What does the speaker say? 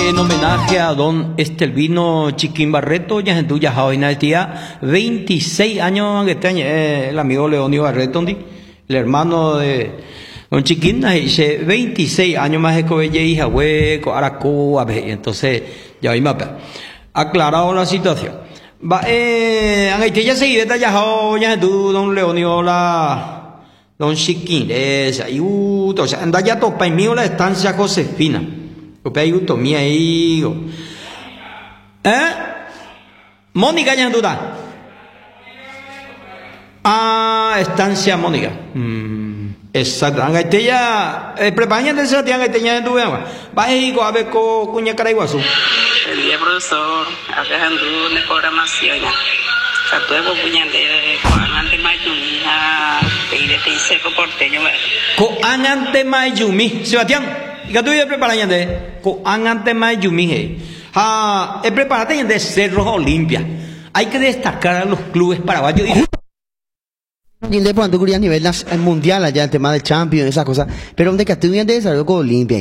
En homenaje a don Estelvino Chiquín Barreto, ya en tuya joven tía, 26 años que tiene el amigo Leonio Barreto, el hermano de don Chiquín, dice 26 años más de que hija hueco, araco, entonces ya hay más aclarado la situación. Va, ya se iba ya joven, ya tú don Leonio la don Chiquín, esa y o sea, anda ya topa en mío la estancia Josefina. Ayuto mía hijo. Mónica ya en duda. Estancia Mónica. Exacto. Angate ya prepañan de esa tía angate ya en tu vea. Va hijo a ver co cuña caraiguasu. El día profesor, acá andu ne programación ya. Satuevo puña de coanante mayumia, peide peise porteño. Coanante mayumi, Sebastián. Y que tú ya preparas ya de antes más yumije. Prepárate ya de Cerro Olimpia. Hay que destacar a los clubes paraguayos. Y le pongo a nivel mundial allá el tema del Champions, esas cosas. Pero donde que estudian de desarrollo con Olimpia.